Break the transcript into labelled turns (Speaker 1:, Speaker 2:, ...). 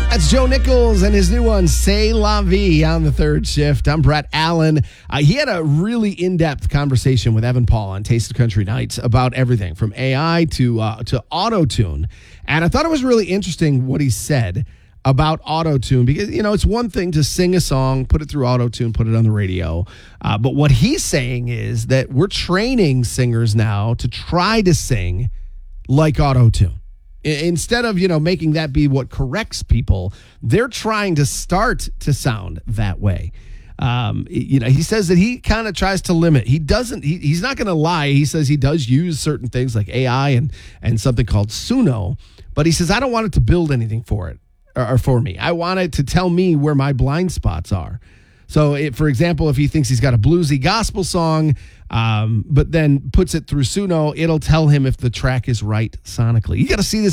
Speaker 1: That's Joe Nichols and his new one, C'est La Vie, on the third shift. I'm Brett Allen. He had a really in-depth conversation with Evan Paul on Taste of Country Nights about everything from AI to auto-tune. And I thought it was really interesting what he said about auto-tune because, you know, it's one thing to sing a song, put it through auto-tune, put it on the radio. But what he's saying is that we're training singers now to try to sing like auto-tune. Instead of, making that be what corrects people, they're trying to start to sound that way. He says that he kind of tries to limit. He's not going to lie. He says he does use certain things like AI and something called Suno, but he says, I don't want it to build anything for it or for me. I want it to tell me where my blind spots are. So, for example, if he thinks he's got a bluesy gospel song, but then puts it through Suno, it'll tell him if the track is right sonically. You got to see this